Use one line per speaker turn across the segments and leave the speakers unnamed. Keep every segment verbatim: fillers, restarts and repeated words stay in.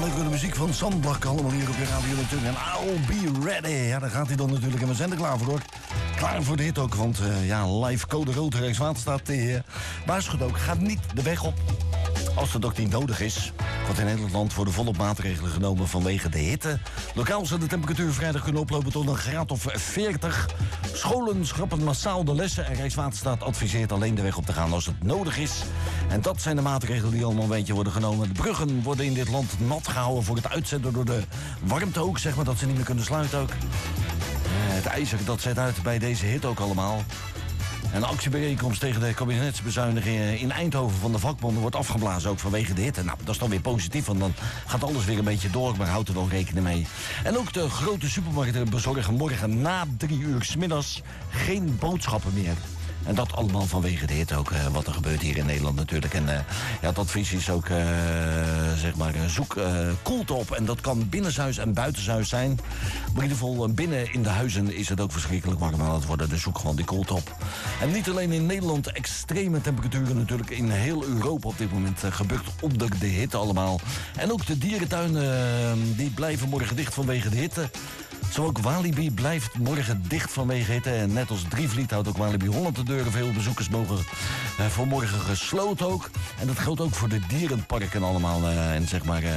lekkere muziek van Zandblak. Allemaal hier op je radio natuurlijk. En I'll be ready. Ja, daar gaat hij dan natuurlijk. En we zijn er klaar voor, hoor. Klaar voor de hit ook. Want uh, ja, live code rood Rijkswaterstaat uh, waarschuwt ook. Gaat niet de weg op als het ook niet nodig is. Want in Nederland worden volop maatregelen genomen vanwege de hitte. Lokaal zou de temperatuur vrijdag kunnen oplopen tot een graad of veertig. Scholen schrappen massaal de lessen. En Rijkswaterstaat adviseert alleen de weg op te gaan als het nodig is. En dat zijn de maatregelen die allemaal een beetje worden genomen. De bruggen worden in dit land nat gehouden voor het uitzetten door de warmte ook. Zeg maar dat ze niet meer kunnen sluiten ook. Het ijzer dat zet uit bij deze hit ook allemaal. Een actiebijeenkomst tegen de kabinetsbezuinigingen in Eindhoven van de vakbonden wordt afgeblazen ook vanwege de hitte. Nou, dat is dan weer positief, want dan gaat alles weer een beetje door, maar houd er wel rekening mee. En ook de grote supermarkten bezorgen morgen na drie uur 's middags geen boodschappen meer. En dat allemaal vanwege de hitte ook, uh, wat er gebeurt hier in Nederland natuurlijk. En uh, ja, het advies is ook, uh, zeg maar, uh, zoek uh, koelte op. En dat kan binnenshuis en buitenshuis zijn. Maar in ieder geval uh, binnen in de huizen is het ook verschrikkelijk warm aan het worden. Dus zoek gewoon die koelte op. En niet alleen in Nederland, extreme temperaturen natuurlijk in heel Europa op dit moment uh, gebukt onder de hitte allemaal. En ook de dierentuinen, uh, die blijven morgen dicht vanwege de hitte. Zo ook Walibi blijft morgen dicht vanwege hitte. En net als Drievliet houdt ook Walibi Holland de deuren. Veel bezoekers mogen uh, voor morgen gesloten ook. En dat geldt ook voor de dierenparken allemaal. Uh, en zeg maar... Uh,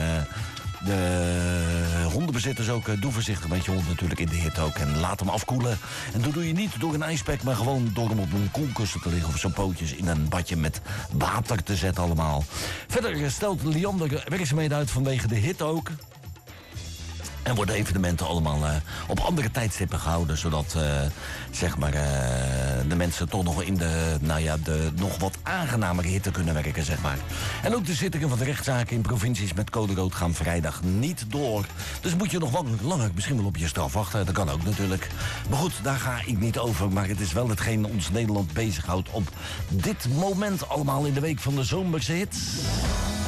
De hondenbezitters ook, doe voorzichtig met je hond natuurlijk in de hitte ook. En laat hem afkoelen. En dat doe je niet door een ijspack, maar gewoon door hem op een koelkussen te liggen. Of zijn pootjes in een badje met water te zetten allemaal. Verder stelt Liander werkzaamheden uit vanwege de hitte ook. En worden evenementen allemaal uh, op andere tijdstippen gehouden. Zodat uh, zeg maar, uh, de mensen toch nog in de, nou ja, de nog wat aangenamere hitte kunnen werken. Zeg maar. En ook de zittingen van de rechtszaken in provincies met code rood gaan vrijdag niet door. Dus moet je nog lang, langer misschien wel op je straf wachten. Dat kan ook natuurlijk. Maar goed, daar ga ik niet over. Maar het is wel hetgeen ons Nederland bezighoudt op dit moment allemaal in de week van de zomerse hits.